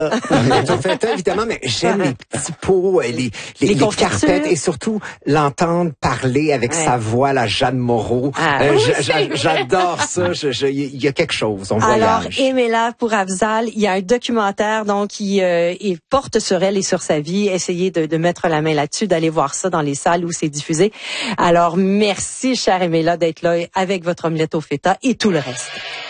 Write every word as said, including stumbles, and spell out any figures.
Omelette au feta, évidemment, mais j'aime les petits pots, les, les, les, les carpettes et surtout l'entendre parler avec ouais. sa voix, la Jeanne Moreau. Ah, euh, oui, j'adore ça. Il y a quelque chose. On Alors, voyage. aimez-la pour Afzal. Il y a un documentaire donc qui euh, il porte sur elle et sur sa vie. Essayez de, de mettre la main là-dessus, d'aller voir ça dans les salles où c'est diffusé. Alors, merci, chère Aimée-la, d'être là avec votre omelette au feta et tout le reste.